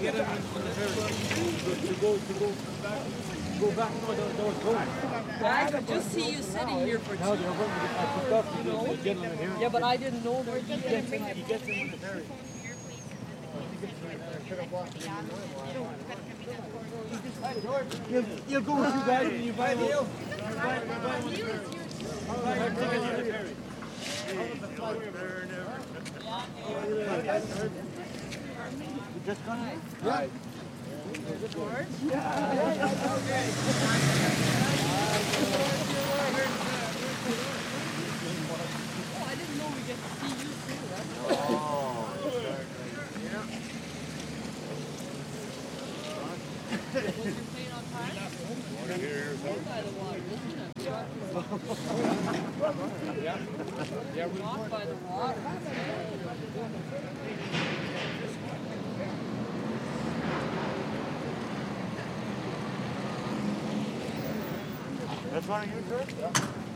get him on the ferry. To go back. No, there was going. I could just see you sitting here for 2 hours. You know? Yeah, but I didn't know there was He gets him on the ferry. You'll go with you guys and you buy the ferry. You just got it? Right. George? Oh, I didn't know we get to see you too. Was your plane on time? By the water, isn't it? Yeah, we Walk by the water. That's one of you, sir?